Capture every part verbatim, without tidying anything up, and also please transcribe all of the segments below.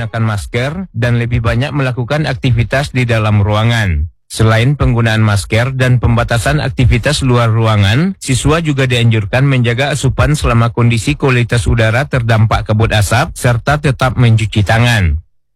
menggunakan masker dan lebih banyak melakukan aktivitas di dalam ruangan. Selain penggunaan masker dan pembatasan aktivitas luar ruangan, siswa juga dianjurkan menjaga asupan selama kondisi kualitas udara terdampak kabut asap, serta tetap mencuci tangan.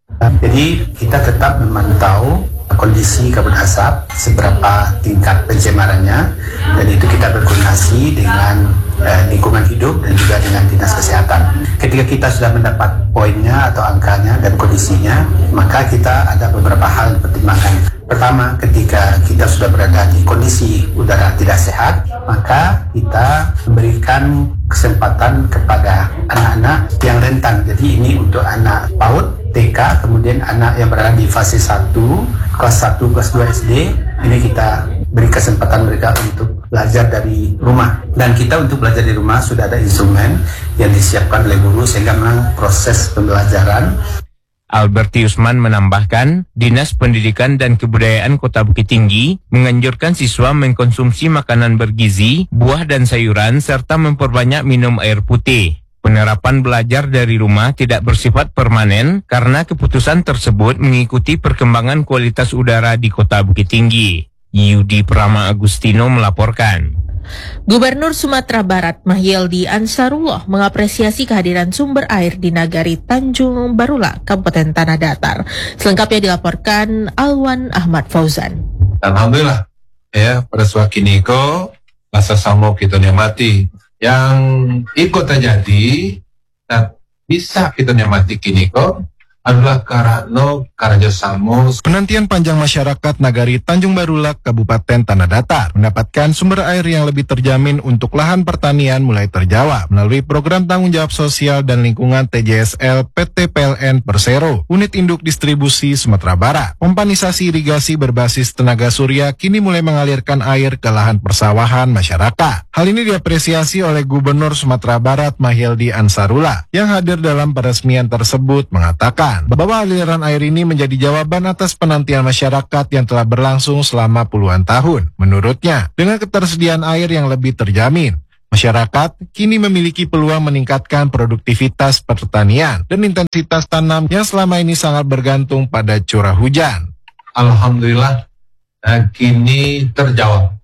Jadi kita tetap memantau kondisi kabut asap, seberapa tingkat pencemarannya, dan itu kita berkoordinasi dengan eh, lingkungan hidup dan juga dengan dinas kesehatan. Ketika kita sudah mendapat poinnya atau angkanya dan kondisinya, maka kita ada beberapa hal yang dipertimbangkan. Pertama, ketika kita sudah berada di kondisi udara tidak sehat, maka kita memberikan kesempatan kepada anak-anak yang rentan. Jadi ini untuk anak PAUD, T K, kemudian anak yang berada di fase satu, kelas satu, kelas dua S D, ini kita beri kesempatan mereka untuk belajar dari rumah. Dan kita untuk belajar di rumah sudah ada instrumen yang disiapkan oleh guru sehingga memang proses pembelajaran. Albertiusman menambahkan, Dinas Pendidikan dan Kebudayaan Kota Bukit Tinggi menganjurkan siswa mengkonsumsi makanan bergizi, buah dan sayuran, serta memperbanyak minum air putih. Penerapan belajar dari rumah tidak bersifat permanen karena keputusan tersebut mengikuti perkembangan kualitas udara di Kota Bukit Tinggi. Yudi Prama Agustino melaporkan. Gubernur Sumatera Barat Mahyeldi Ansarullah mengapresiasi kehadiran sumber air di Nagari Tanjung Barula, Kabupaten Tanah Datar. Selengkapnya dilaporkan Alwan Ahmad Fauzan. Alhamdulillah, ya pada suatu kiniko rasa samo kita nikmati yang ikut terjadi dan bisa kita nikmati kiniko adalah karena kerjasama. Penantian panjang masyarakat Nagari Tanjung Barulak, Kabupaten Tanah Datar mendapatkan sumber air yang lebih terjamin untuk lahan pertanian mulai terjawab melalui program tanggung jawab sosial dan lingkungan T J S L P T P L N Persero, Unit Induk Distribusi Sumatera Barat. Pompanisasi irigasi berbasis tenaga surya kini mulai mengalirkan air ke lahan persawahan masyarakat. Hal ini diapresiasi oleh Gubernur Sumatera Barat Mahyeldi Ansarullah yang hadir dalam peresmian tersebut mengatakan bahwa aliran air ini menjadi jawaban atas penantian masyarakat yang telah berlangsung selama puluhan tahun. Menurutnya, dengan ketersediaan air yang lebih terjamin, masyarakat kini memiliki peluang meningkatkan produktivitas pertanian dan intensitas tanam yang selama ini sangat bergantung pada curah hujan. Alhamdulillah, nah, kini terjawab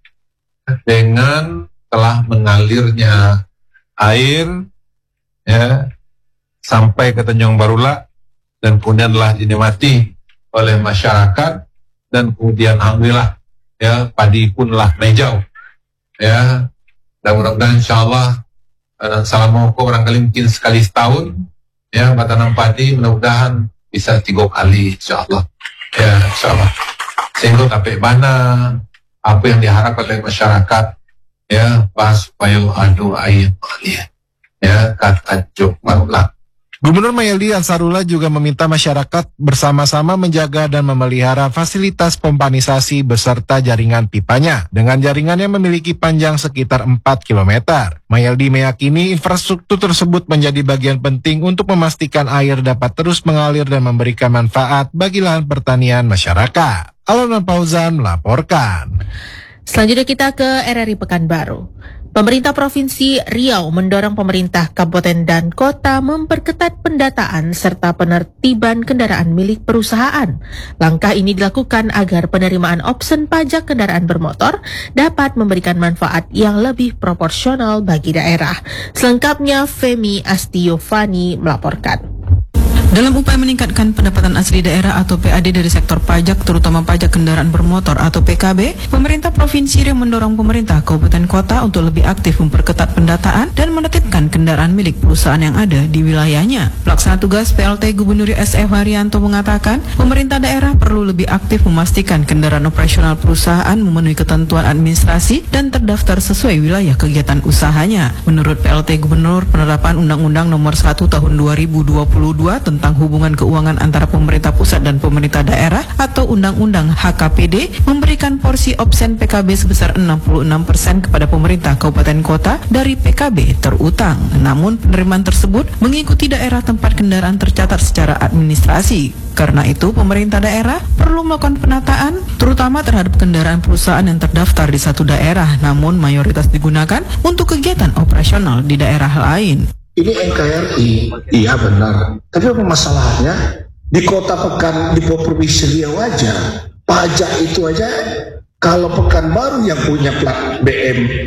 dengan telah mengalirnya air ya sampai ke Tanjung Barula, dan kemudian telah dinikmati oleh masyarakat, dan kemudian alhamdulillah ya padi pun telah hijau ya, dan mudah-mudahan insyaallah dan salam moko barangkali mungkin sekali setahun ya tanam padi mudah-mudahan bisa tiga kali insyaallah ya insyaallah, sehingga sampai mana apa yang diharapkan oleh masyarakat ya pas supaya adu air ya kata Tanjung Barula. Gubernur Mahyeldi Ansarullah juga meminta masyarakat bersama-sama menjaga dan memelihara fasilitas pompanisasi beserta jaringan pipanya dengan jaringan yang memiliki panjang sekitar empat kilometer. Mahyeldi meyakini infrastruktur tersebut menjadi bagian penting untuk memastikan air dapat terus mengalir dan memberikan manfaat bagi lahan pertanian masyarakat. Alwan Fauzan melaporkan. Selanjutnya kita ke R R I Pekanbaru. Pemerintah Provinsi Riau mendorong pemerintah kabupaten dan kota memperketat pendataan serta penertiban kendaraan milik perusahaan. Langkah ini dilakukan agar penerimaan opsen pajak kendaraan bermotor dapat memberikan manfaat yang lebih proporsional bagi daerah. Selengkapnya Femi Astiovani melaporkan. Dalam upaya meningkatkan pendapatan asli daerah atau P A D dari sektor pajak, terutama pajak kendaraan bermotor atau P K B, pemerintah Provinsi Riau mendorong pemerintah kabupaten kota untuk lebih aktif memperketat pendataan dan menertibkan kendaraan milik perusahaan yang ada di wilayahnya. Pelaksana tugas P L T Gubernur S F Haryanto mengatakan, pemerintah daerah perlu lebih aktif memastikan kendaraan operasional perusahaan memenuhi ketentuan administrasi dan terdaftar sesuai wilayah kegiatan usahanya. Menurut P L T Gubernur, penerapan Undang-Undang Nomor satu Tahun dua ribu dua puluh dua tentang tentang hubungan keuangan antara pemerintah pusat dan pemerintah daerah atau Undang-Undang H K P D memberikan porsi opsen P K B sebesar enam puluh enam persen kepada pemerintah kabupaten kota dari P K B terutang. Namun penerimaan tersebut mengikuti daerah tempat kendaraan tercatat secara administrasi. Karena itu pemerintah daerah perlu melakukan penataan terutama terhadap kendaraan perusahaan yang terdaftar di satu daerah namun mayoritas digunakan untuk kegiatan operasional di daerah lain. Ini N K R I, iya benar. Tapi apa masalahnya? Di kota Pekan, di Provinsi Riau aja, pajak itu aja, kalau Pekanbaru yang punya plat B M P,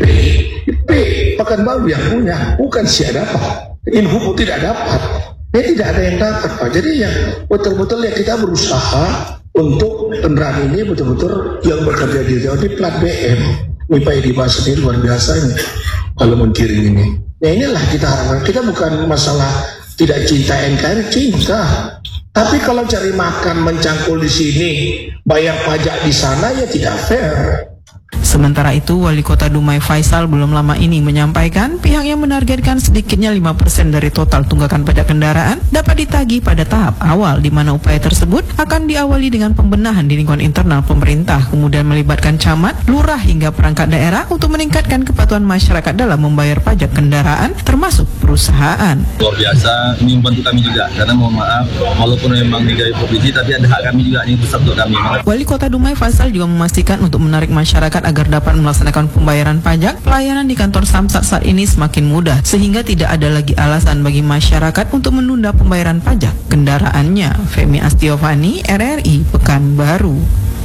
P Pekanbaru yang punya, bukan si dapat. Inhub tidak dapat. Ya tidak ada yang dapat, Pak. Jadi ya betul-betul ya kita berusaha untuk kendaraan ini betul-betul yang bekerja di Riau di plat B M. Ini Pak Edi Bas ini luar biasa ini kalau mengkirim ini. Ya inilah kita harapkan. Kita bukan masalah tidak cinta N K R I, cinta. Tapi kalau cari makan mencangkul di sini, bayar pajak di sana ya tidak fair. Sementara itu, Wali Kota Dumai Faisal belum lama ini menyampaikan pihaknya menargetkan sedikitnya lima persen dari total tunggakan pajak kendaraan dapat ditagih pada tahap awal, di mana upaya tersebut akan diawali dengan pembenahan di lingkungan internal pemerintah, kemudian melibatkan camat, lurah hingga perangkat daerah untuk meningkatkan kepatuhan masyarakat dalam membayar pajak kendaraan, termasuk perusahaan. Luar biasa, ini membantu kami juga, karena mohon maaf, walaupun memang di provinsi, tapi ada hak kami juga, ini besar untuk kami. Wali Kota Dumai Faisal juga memastikan untuk menarik masyarakat agar dapat melaksanakan pembayaran pajak, pelayanan di kantor Samsat saat ini semakin mudah, sehingga tidak ada lagi alasan bagi masyarakat untuk menunda pembayaran pajak kendaraannya. Femi Astiovani, R R I, Pekanbaru.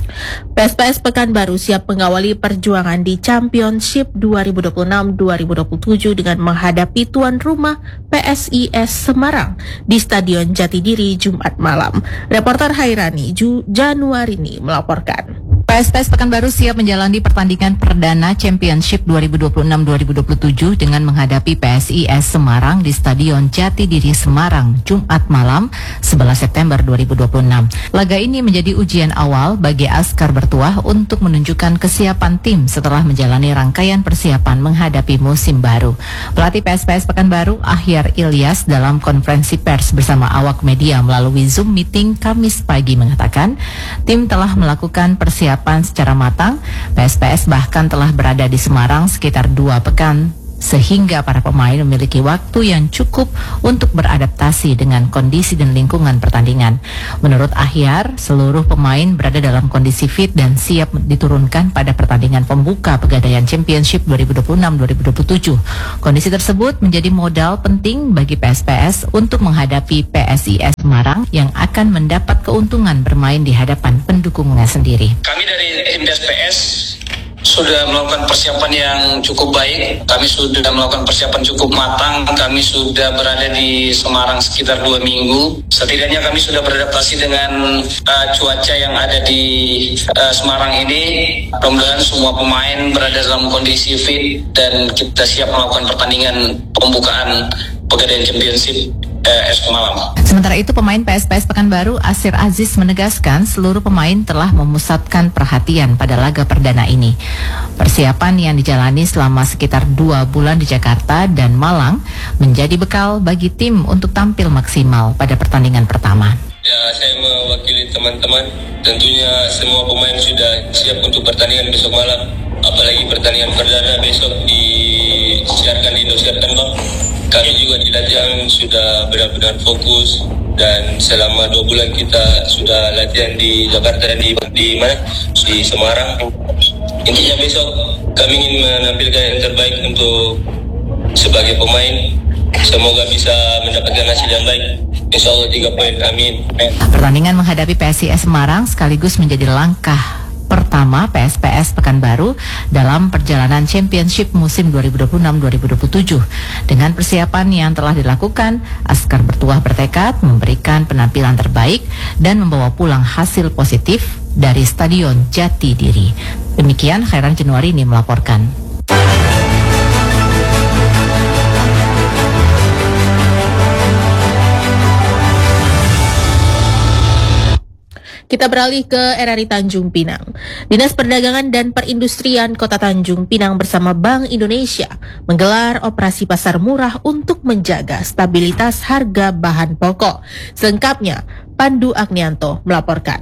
P S P S Pekanbaru siap mengawali perjuangan di Championship dua ribu dua puluh enam dua ribu dua puluh tujuh dengan menghadapi tuan rumah P S I S Semarang di Stadion Jatidiri Jumat malam. Reporter Hairani Ju Januarini melaporkan. P S P S Pekanbaru siap menjalani pertandingan perdana Championship dua ribu dua puluh enam dua ribu dua puluh tujuh dengan menghadapi P S I S Semarang di Stadion Jatidiri Semarang Jumat malam sebelas September dua ribu dua puluh enam. Laga ini menjadi ujian awal bagi Askar Bertuah untuk menunjukkan kesiapan tim setelah menjalani rangkaian persiapan menghadapi musim baru. Pelatih P S P S Pekanbaru Ahyar Ilyas dalam konferensi pers bersama awak media melalui Zoom meeting Kamis pagi mengatakan tim telah melakukan persiapan secara matang. P S P S bahkan telah berada di Semarang sekitar dua pekan, sehingga para pemain memiliki waktu yang cukup untuk beradaptasi dengan kondisi dan lingkungan pertandingan. Menurut Ahyar, seluruh pemain berada dalam kondisi fit dan siap diturunkan pada pertandingan pembuka Pegadaian Championship dua ribu dua puluh enam dua ribu dua puluh tujuh. Kondisi tersebut menjadi modal penting bagi P S P S untuk menghadapi P S I S Semarang yang akan mendapat keuntungan bermain di hadapan pendukungnya sendiri. Kami dari tim P S P S sudah melakukan persiapan yang cukup baik. Kami sudah melakukan persiapan cukup matang. Kami sudah berada di Semarang sekitar dua minggu. Setidaknya kami sudah beradaptasi dengan uh, cuaca yang ada di uh, Semarang ini. Mudah-mudahan semua pemain berada dalam kondisi fit dan kita siap melakukan pertandingan pembukaan Pegadaian Championship uh, esok malam. Sementara itu, pemain P S P S Pekanbaru Asir Aziz menegaskan seluruh pemain telah memusatkan perhatian pada laga perdana ini. Persiapan yang dijalani selama sekitar dua bulan di Jakarta dan Malang menjadi bekal bagi tim untuk tampil maksimal pada pertandingan pertama. Ya, saya mewakili teman-teman. Tentunya semua pemain sudah siap untuk pertandingan besok malam. Apalagi pertandingan perdana besok disiarkan di Indosiar, Bang. Kami juga di latihan sudah benar-benar fokus, dan selama dua bulan kita sudah latihan di Jakarta dan di, di mana di Semarang. Intinya besok kami ingin menampilkan yang terbaik untuk sebagai pemain. Semoga bisa mendapatkan hasil yang baik. Insya Allah tiga poin. Amin. Pertandingan menghadapi P S I S Semarang sekaligus menjadi langkah pertama P S P S Pekanbaru dalam perjalanan Championship musim dua ribu dua puluh enam dua ribu dua puluh tujuh. Dengan persiapan yang telah dilakukan, Askar Bertuah bertekad memberikan penampilan terbaik dan membawa pulang hasil positif dari Stadion Jatidiri. Demikian Khairan Januarini melaporkan. Kita beralih ke R R I Tanjung Pinang. Dinas Perdagangan dan Perindustrian Kota Tanjung Pinang bersama Bank Indonesia menggelar operasi pasar murah untuk menjaga stabilitas harga bahan pokok. Selengkapnya, Pandu Agnianto melaporkan.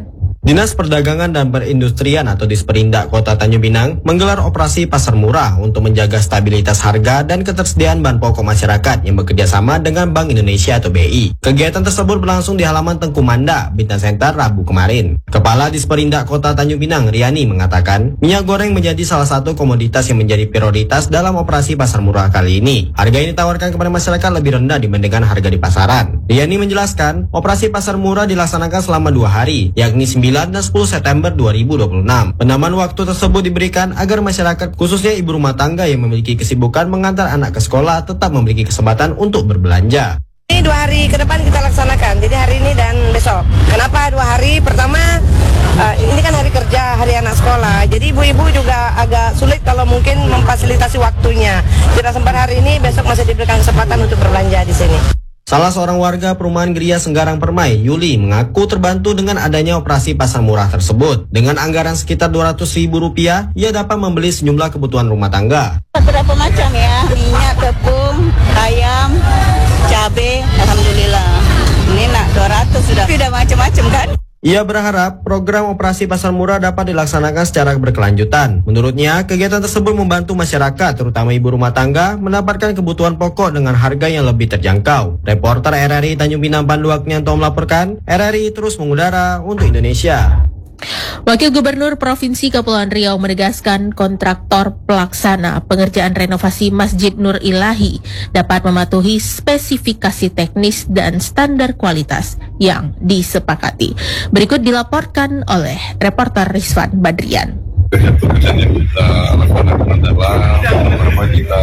Dinas Perdagangan dan Perindustrian atau Disperindak Kota Tanjung Pinang menggelar operasi pasar murah untuk menjaga stabilitas harga dan ketersediaan bahan pokok masyarakat yang bekerja sama dengan Bank Indonesia atau B I. Kegiatan tersebut berlangsung di halaman Tengku Manda, Bintan Center, Rabu kemarin. Kepala Disperindak Kota Tanjung Pinang, Riani, mengatakan minyak goreng menjadi salah satu komoditas yang menjadi prioritas dalam operasi pasar murah kali ini. Harga yang ditawarkan kepada masyarakat lebih rendah dibandingkan harga di pasaran. Riani menjelaskan, operasi pasar murah dilaksanakan selama dua hari, yakni sembilan dan sepuluh September dua ribu dua puluh enam. Penambahan waktu tersebut diberikan agar masyarakat, khususnya ibu rumah tangga yang memiliki kesibukan mengantar anak ke sekolah, tetap memiliki kesempatan untuk berbelanja. Ini dua hari ke depan kita laksanakan, jadi hari ini dan besok. Kenapa dua hari? Pertama, uh, ini kan hari kerja, hari anak sekolah. Jadi ibu-ibu juga agak sulit kalau mungkin memfasilitasi waktunya. Kita sempat hari ini, besok masih diberikan kesempatan untuk berbelanja di sini. Salah seorang warga perumahan Geria Senggarang Permai, Yuli, mengaku terbantu dengan adanya operasi pasar murah tersebut. Dengan anggaran sekitar dua ratus ribu rupiah, ia dapat membeli sejumlah kebutuhan rumah tangga. Berapa macam ya? Minyak, tepung, ayam, cabai, alhamdulillah. Ini nak dua ratus sudah. Sudah macam-macam kan? Ia berharap program operasi pasar murah dapat dilaksanakan secara berkelanjutan. Menurutnya, kegiatan tersebut membantu masyarakat, terutama ibu rumah tangga, mendapatkan kebutuhan pokok dengan harga yang lebih terjangkau. Reporter R R I Tanjung Pinang Pandu Aknianto melaporkan, R R I terus mengudara untuk Indonesia. Wakil Gubernur Provinsi Kepulauan Riau menegaskan kontraktor pelaksana pengerjaan renovasi Masjid Nur Ilahi dapat mematuhi spesifikasi teknis dan standar kualitas yang disepakati. Berikut dilaporkan oleh reporter Rizwan Badrian. Pekerjaan yang kita laksanakan adalah beberapa kita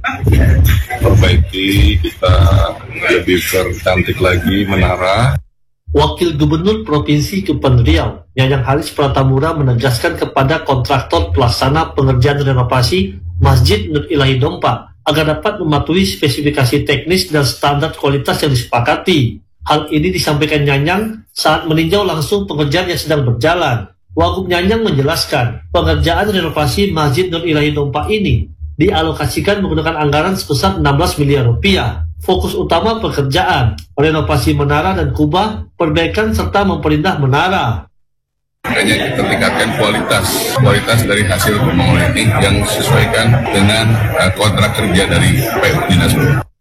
perbaiki, kita lebih percantik lagi menara. Wakil Gubernur Provinsi Kepulauan Riau, Yayang Haris Pratamura menegaskan kepada kontraktor pelaksana pengerjaan renovasi Masjid Nur Ilahi Dompa agar dapat mematuhi spesifikasi teknis dan standar kualitas yang disepakati. Hal ini disampaikan Nyanyang saat meninjau langsung pengerjaan yang sedang berjalan. Wagub Nyanyang menjelaskan, pengerjaan renovasi Masjid Nur Ilahi Dompa ini dialokasikan menggunakan anggaran sebesar enam belas miliar rupiah. Fokus utama pekerjaan, renovasi menara dan kubah, perbaikan serta memperindah menara. Hanya kita tingkatkan kualitas, kualitas dari hasil pembangunan ini yang disesuaikan dengan uh, kontrak kerja dari P U Dinas.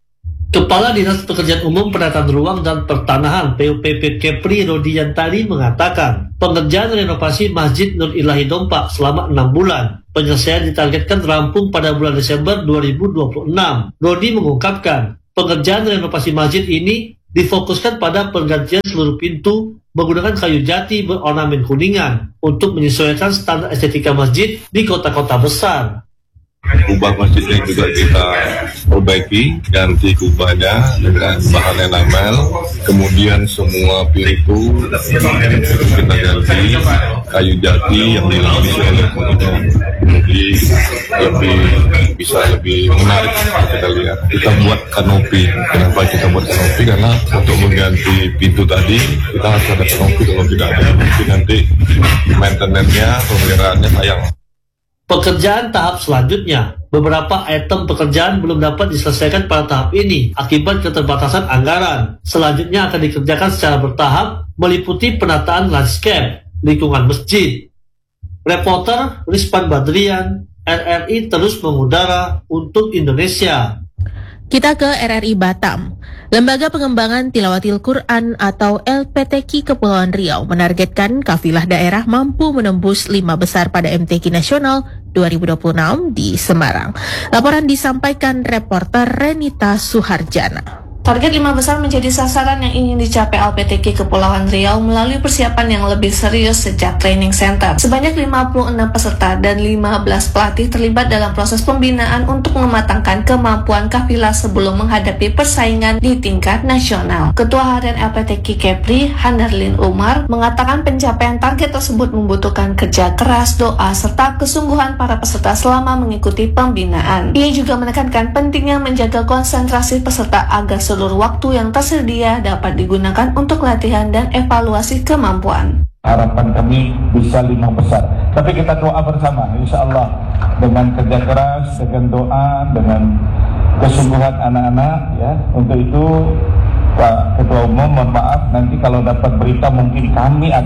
Kepala Dinas Pekerjaan Umum Penataan Ruang dan Pertanahan P U P P Kepri Rodiantari mengatakan, pengerjaan renovasi Masjid Nur Ilahi Dompa selama enam bulan. Penyelesaian ditargetkan rampung pada bulan Desember dua ribu dua puluh enam. Rodi mengungkapkan, pengerjaan renovasi masjid ini difokuskan pada penggantian seluruh pintu menggunakan kayu jati berornamen kuningan untuk menyesuaikan standar estetika masjid di kota-kota besar. Kubah masjidnya juga kita perbaiki, ganti kubahnya dengan bahan enamel, kemudian semua pintu kita ganti kayu jati yang dilapisi oleh kuningan, jadi lebih bisa lebih menarik kita lihat. Kita buat kanopi. Kenapa kita buat kanopi? Karena untuk mengganti pintu tadi kita harus ada kanopi. Kalau tidak ada kanopi nanti maintenance-nya, pemeliharaannya sayang. Pekerjaan tahap selanjutnya, beberapa item pekerjaan belum dapat diselesaikan pada tahap ini akibat keterbatasan anggaran. Selanjutnya akan dikerjakan secara bertahap, meliputi penataan landscape, lingkungan masjid. Reporter Rizwan Badrian, R R I terus mengudara untuk Indonesia. Kita ke R R I Batam. Lembaga Pengembangan Tilawatil Quran atau L P T Q Kepulauan Riau menargetkan kafilah daerah mampu menembus lima besar pada M T Q Nasional dua ribu dua puluh enam di Semarang. Laporan disampaikan reporter Renita Suharjana. Target lima besar menjadi sasaran yang ingin dicapai L P T Q Kepulauan Riau melalui persiapan yang lebih serius sejak training center. Sebanyak lima puluh enam peserta dan lima belas pelatih terlibat dalam proses pembinaan untuk mematangkan kemampuan kafilah sebelum menghadapi persaingan di tingkat nasional. Ketua Harian L P T Q Kepri, Handarlin Umar, mengatakan pencapaian target tersebut membutuhkan kerja keras, doa, serta kesungguhan para peserta selama mengikuti pembinaan. Ia juga menekankan pentingnya menjaga konsentrasi peserta agar seluruh waktu yang tersedia dapat digunakan untuk latihan dan evaluasi kemampuan. Harapan kami bisa lima besar, tapi kita doa bersama, insya Allah dengan kerja keras, dengan doa, dengan kesungguhan anak-anak, ya. Untuk itu Pak Ketua Umum, mohon maaf nanti kalau dapat berita mungkin kami agak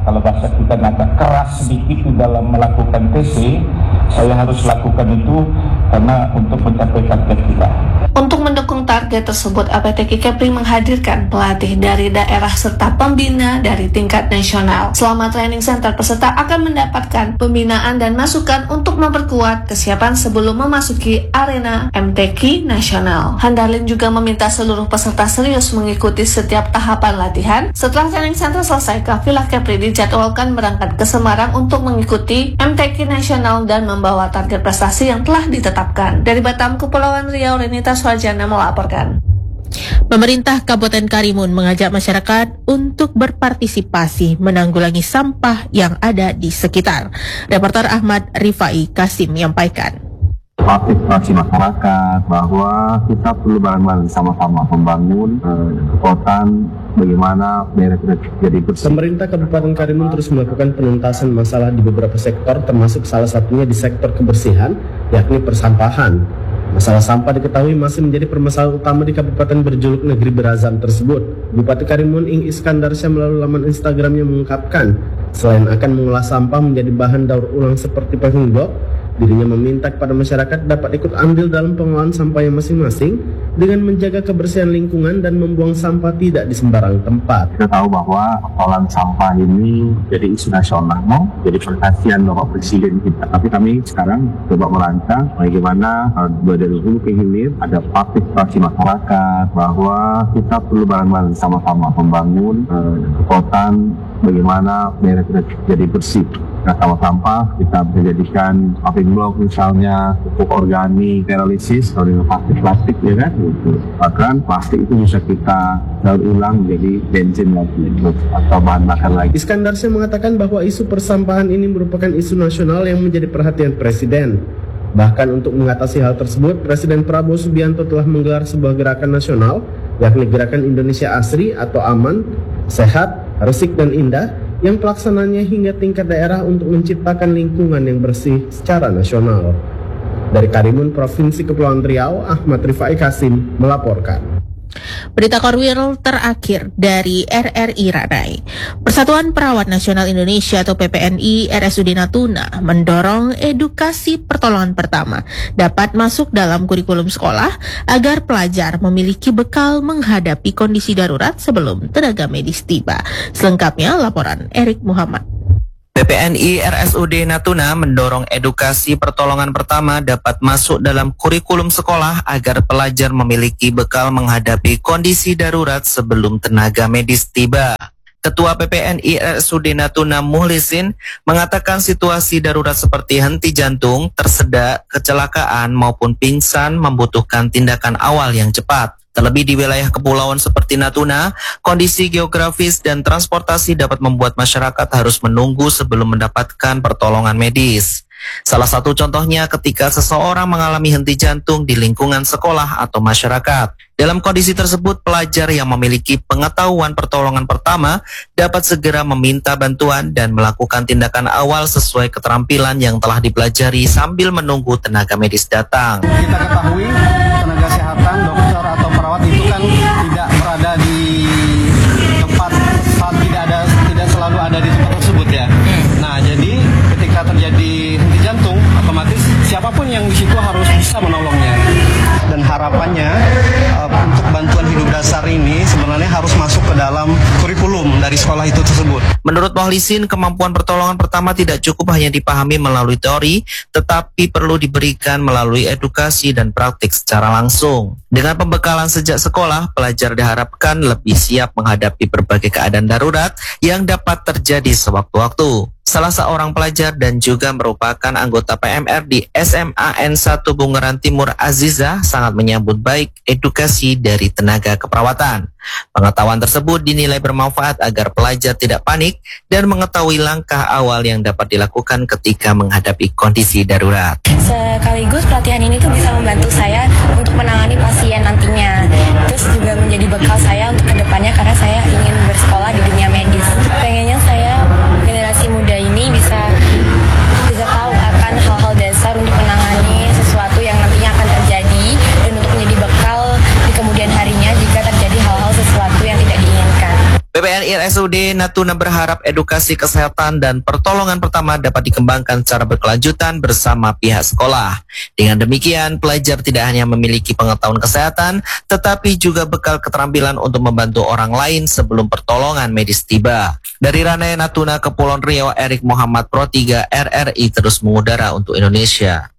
kalau bahasa kita agak keras sedikit di dalam melakukan T C, saya harus lakukan itu karena untuk mencapai target kita. Untuk mendukung target tersebut, A P T K Kepri menghadirkan pelatih dari daerah serta pembina dari tingkat nasional. Selama training center, peserta akan mendapatkan pembinaan dan masukan untuk memperkuat kesiapan sebelum memasuki arena M T Q nasional. Handarlin juga meminta seluruh peserta serius mengikuti setiap tahapan latihan. Setelah training center selesai, kafilah Kepri dijadwalkan berangkat ke Semarang untuk mengikuti M T Q nasional dan membawa target prestasi yang telah ditetapkan. Dari Batam, Kepulauan Riau, Renita Swajana melaporkan. Pemerintah Kabupaten Karimun mengajak masyarakat untuk berpartisipasi menanggulangi sampah yang ada di sekitar. Reporter Ahmad Rifai Kasim menyampaikan. Partisipasi masyarakat bahwa kita perlu bareng-bareng sama-sama membangun eh, kekuatan bagaimana daerah kita jadi bersih. Pemerintah Kabupaten Karimun terus melakukan penuntasan masalah di beberapa sektor, termasuk salah satunya di sektor kebersihan, yakni persampahan. Masalah sampah diketahui masih menjadi permasalahan utama di kabupaten berjuluk Negeri Berazam tersebut. Bupati Karimun Ing Iskandar Syah melalui laman Instagramnya mengungkapkan, selain akan mengolah sampah menjadi bahan daur ulang seperti paving block, dirinya meminta kepada masyarakat dapat ikut andil dalam pengolahan sampahnya masing-masing dengan menjaga kebersihan lingkungan dan membuang sampah tidak di sembarang tempat. Kita tahu bahwa pengolahan sampah ini jadi isu nasional, jadi perhatian Bapak Presiden kita. Tapi kami sekarang coba merancang bagaimana dari hulu ke hilir ada partisipasi masyarakat, bahwa kita perlu bareng-bareng sama-sama membangun eh, kekuatan bagaimana daerah kita jadi bersih. Nah, kalau sampah kita menjadikan paving block misalnya, pupuk organik, teralisis, atau dengan plastik plastik ya kan, gitu. Bahkan plastik itu bisa kita daur ulang menjadi bensin lagi atau bahan bakar lagi. Iskandar Syah mengatakan bahwa isu persampahan ini merupakan isu nasional yang menjadi perhatian Presiden. Bahkan untuk mengatasi hal tersebut, Presiden Prabowo Subianto telah menggelar sebuah gerakan nasional, yakni Gerakan Indonesia Asri atau Aman, Sehat, Resik dan Indah, yang pelaksananya hingga tingkat daerah untuk menciptakan lingkungan yang bersih secara nasional. Dari Karimun, Provinsi Kepulauan Riau, Ahmad Rifai Kasim melaporkan. Berita Korwil terakhir dari R R I Ranai. Persatuan Perawat Nasional Indonesia atau P P N I R S U D Natuna mendorong edukasi pertolongan pertama dapat masuk dalam kurikulum sekolah agar pelajar memiliki bekal menghadapi kondisi darurat sebelum tenaga medis tiba. Selengkapnya laporan Erik Muhammad. P P N I R S U D Natuna mendorong edukasi pertolongan pertama dapat masuk dalam kurikulum sekolah agar pelajar memiliki bekal menghadapi kondisi darurat sebelum tenaga medis tiba. Ketua P P N I R S U D Natuna Muhlisin mengatakan situasi darurat seperti henti jantung, tersedak, kecelakaan maupun pingsan membutuhkan tindakan awal yang cepat. Terlebih di wilayah kepulauan seperti Natuna, kondisi geografis dan transportasi dapat membuat masyarakat harus menunggu sebelum mendapatkan pertolongan medis. Salah satu contohnya ketika seseorang mengalami henti jantung di lingkungan sekolah atau masyarakat. Dalam kondisi tersebut, pelajar yang memiliki pengetahuan pertolongan pertama dapat segera meminta bantuan dan melakukan tindakan awal sesuai keterampilan yang telah dipelajari sambil menunggu tenaga medis datang. Kita ketahui tenaga kesehatan, dokter atau perawat itu kan tidak berada di tempat, tidak ada, tidak selalu ada di tempat tersebut ya. Nah, jadi ketika terjadi henti jantung, otomatis siapapun yang di situ harus bisa menolongnya. Dan harapannya uh, untuk bantuan hidup dasar ini sebenarnya harus masuk ke dalam kurikulum dari sekolah itu tersebut. Menurut Muhlisin, kemampuan pertolongan pertama tidak cukup hanya dipahami melalui teori, tetapi perlu diberikan melalui edukasi dan praktik secara langsung. Dengan pembekalan sejak sekolah, pelajar diharapkan lebih siap menghadapi berbagai keadaan darurat yang dapat terjadi sewaktu-waktu. Salah seorang pelajar dan juga merupakan anggota P M R di S M A N satu Bungeran Timur Aziza sangat menyambut baik edukasi dari tenaga keperawatan. Pengetahuan tersebut dinilai bermanfaat agar pelajar tidak panik dan mengetahui langkah awal yang dapat dilakukan ketika menghadapi kondisi darurat. Sekaligus pelatihan ini tuh bisa membantu saya untuk menangani pasien nantinya. Terus juga menjadi bekal saya untuk kedepannya karena saya ingin bersekolah di dunia medis. Pengennya saya generasi muda ini bisa bisa tahu akan hal-hal dasar untuk menangani sesuatu yang nantinya akan terjadi dan untuk menjadi bekal di kemudian harinya jika terjadi hal-hal sesuatu yang tidak diinginkan. P P P N I R S U D Natuna berharap edukasi kesehatan dan pertolongan pertama dapat dikembangkan secara berkelanjutan bersama pihak sekolah. Dengan demikian, pelajar tidak hanya memiliki pengetahuan kesehatan, tetapi juga bekal keterampilan untuk membantu orang lain sebelum pertolongan medis tiba. Dari Ranai Natuna, Kepulauan Riau, Erik Muhammad Pro tiga R R I terus mengudara untuk Indonesia.